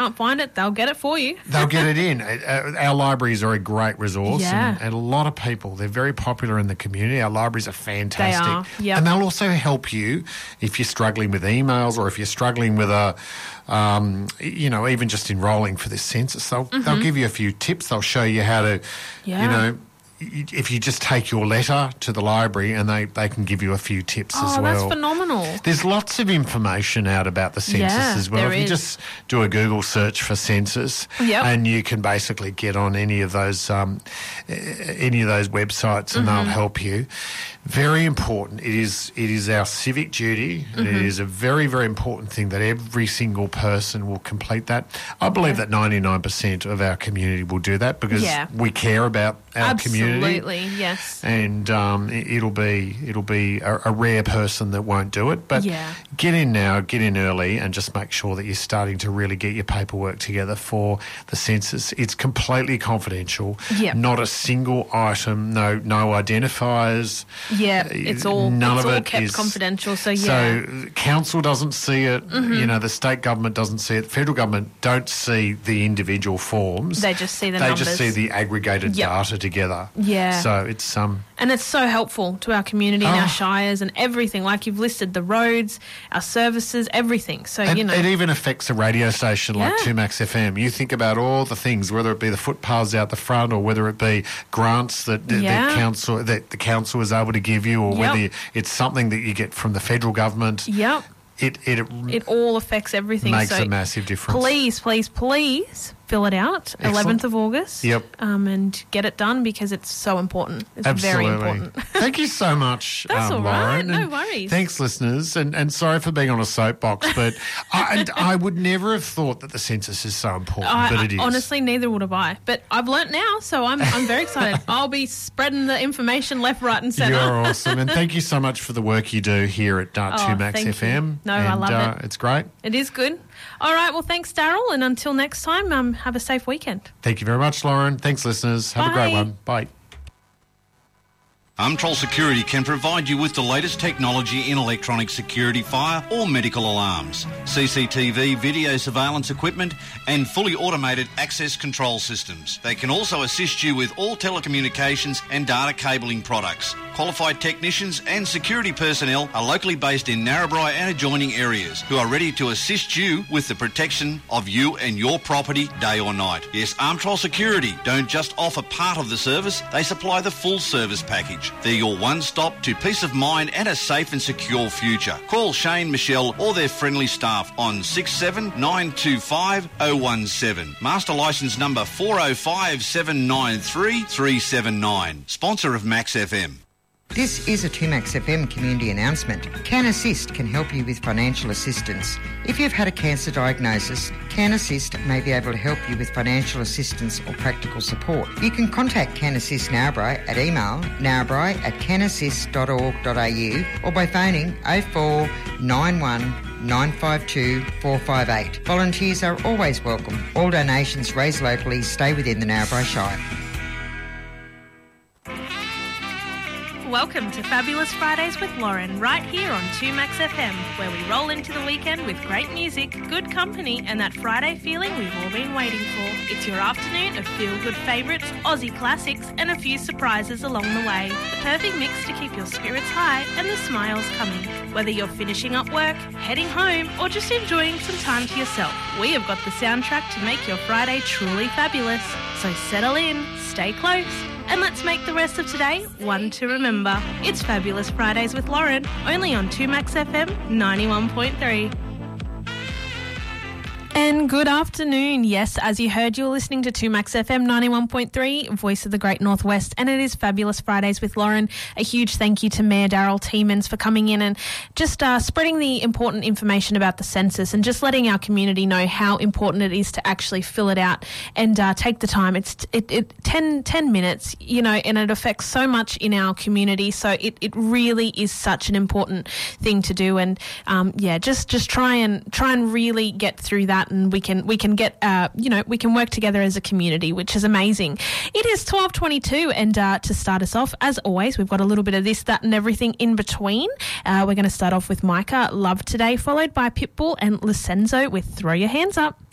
can't find it, they'll get it for you. They'll get it in. Our libraries are a great resource, Yeah. and a lot of people, they're very popular in the community. Our libraries are fantastic. They are, yep. And they'll also help you if you're struggling with emails or if you're struggling with even just enrolling for this census. They'll give you a few tips. They'll show you how to, if you just take your letter to the library, and they can give you a few tips as well. Oh, that's phenomenal. There's lots of information out about the census as well. there If you is. just do a Google search for census, and you can basically get on any of those websites, and they'll help you. Very important. It is our civic duty, and it is a very, very important thing that every single person will complete that. I believe that 99% of our community will do that because we care about our community. Absolutely, yes. And it'll be a rare person that won't do it. But get in now, get in early, and just make sure that you're starting to really get your paperwork together for the census. It's completely confidential. Yep. Not a single item, no identifiers. Yeah, it's all kept confidential. So council doesn't see it. The state government doesn't see it. Federal government don't see the individual forms. They just see the numbers. They just see the aggregated data together. Yeah. So it's and it's so helpful to our community and our shires and everything. Like you've listed the roads, our services, everything. So it even affects a radio station like 2Max FM. You think about all the things, whether it be the footpaths out the front or whether it be grants that the council is able to give you, or whether it's something that you get from the federal government. Yep. It all affects everything. Makes a massive difference. Please fill it out. Excellent. 11th of August. Yep. And get it done because it's so important. It's Absolutely. very important. Thank you so much, That's all right. Lauren. No And worries. Thanks, listeners. And sorry for being on a soapbox, but I would never have thought that the census is so important, but it is. Honestly, neither would have I. But I've learnt now, so I'm very excited. I'll be spreading the information left, right and centre. You're awesome. And thank you so much for the work you do here at 2Max thank you. FM. No, I love it. It's great. It is good. All right, well, thanks, Daryl, and until next time, have a safe weekend. Thank you very much, Lauren. Thanks, listeners. Have a great one. Bye. Umtrol Security can provide you with the latest technology in electronic security, fire or medical alarms, CCTV, video surveillance equipment and fully automated access control systems. They can also assist you with all telecommunications and data cabling products. Qualified technicians and security personnel are locally based in Narrabri and adjoining areas who are ready to assist you with the protection of you and your property day or night. Yes, Umtrol Security don't just offer part of the service, they supply the full service package. They're your one-stop to peace of mind and a safe and secure future. Call Shane, Michelle or their friendly staff on 67925 017. Master licence number 4057933 379. Sponsor of Max FM. This is a 2Max FM community announcement. Can Assist can help you with financial assistance. If you've had a cancer diagnosis, Can Assist may be able to help you with financial assistance or practical support. You can contact Can Assist Narrabri at email narrabri@canassist.org.au or by phoning 0491 952 458. Volunteers are always welcome. All donations raised locally stay within the Narrabri Shire. Welcome to Fabulous Fridays with Lauren, right here on 2Max FM, where we roll into the weekend with great music, good company, and that Friday feeling we've all been waiting for. It's your afternoon of feel-good favourites, Aussie classics, and a few surprises along the way. The perfect mix to keep your spirits high and the smiles coming. Whether you're finishing up work, heading home, or just enjoying some time to yourself, we have got the soundtrack to make your Friday truly fabulous. So settle in, stay close, and let's make the rest of today one to remember. It's Fabulous Fridays with Lauren, only on 2Max FM 91.3. And good afternoon. Yes, as you heard, you're listening to 2Max FM 91.3, Voice of the Great Northwest, and it is Fabulous Fridays with Lauren. A huge thank you to Mayor Daryl Tiemans for coming in and just spreading the important information about the census and just letting our community know how important it is to actually fill it out and take the time. It's 10 minutes, and it affects so much in our community. So it really is such an important thing to do. And just try and really get through that. And we can get we can work together as a community, which is amazing. It is 12:22, and to start us off, as always, we've got a little bit of this, that, and everything in between. We're going to start off with Micah, Love Today, followed by Pitbull and Licenzo with Throw Your Hands Up.